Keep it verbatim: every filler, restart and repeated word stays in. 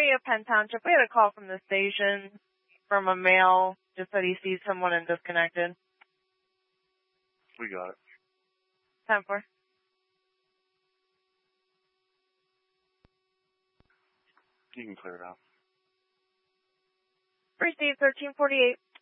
Peoria, Penn Township. We had a call from the station from a male, just said he sees someone and disconnected. We got it. Time for. You can clear it out. Receive thirteen forty-eight.